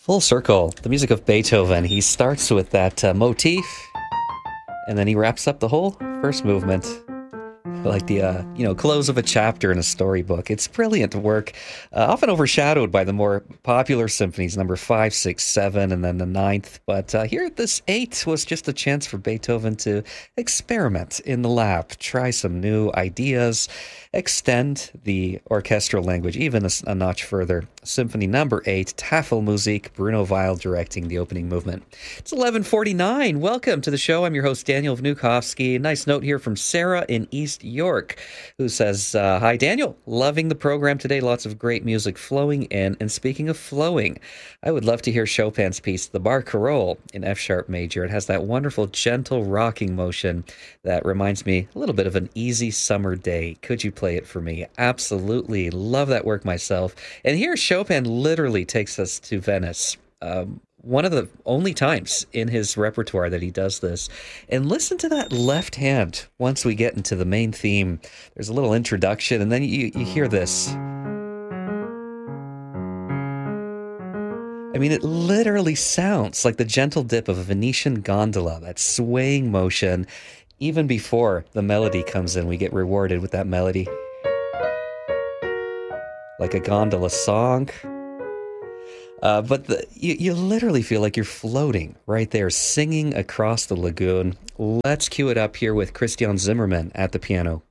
Full circle. The music of Beethoven. He starts with that motif, and then he wraps up the whole first movement. Like the close of a chapter in a storybook. It's brilliant work, often overshadowed by the more popular symphonies, number 5, 6, 7, and then the ninth. But here, this 8 was just a chance for Beethoven to experiment in the lab, try some new ideas, extend the orchestral language even a notch further. Symphony number 8, Tafelmusik, Bruno Weil directing the opening movement. It's 11:49. Welcome to the show. I'm your host, Daniel Vnukovsky. Nice note here from Sarah in East York, who says, hi, Daniel. Loving the program today. Lots of great music flowing in. And speaking of flowing, I would love to hear Chopin's piece, the Barcarolle, in F-sharp major. It has that wonderful, gentle rocking motion that reminds me a little bit of an easy summer day. Could you play it for me? Absolutely. Love that work myself. And here, Chopin literally takes us to Venice. One of the only times in his repertoire that he does this. And listen to that left hand once we get into the main theme. There's a little introduction, and then you hear this. I mean, it literally sounds like the gentle dip of a Venetian gondola, that swaying motion. Even before the melody comes in, we get rewarded with that melody. Like a gondola song. But you literally feel like you're floating right there, singing across the lagoon. Let's cue it up here with Christian Zimmermann at the piano.